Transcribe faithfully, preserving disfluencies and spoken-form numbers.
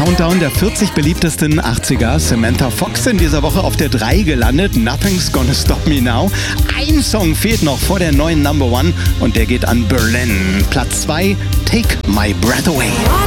Countdown der vierzig beliebtesten achtziger. Samantha Fox in dieser Woche auf der drei gelandet. Nothing's Gonna Stop Me Now. Ein Song fehlt noch vor der neuen Number One und der geht an Berlin. Platz zwei, Take My Breath Away.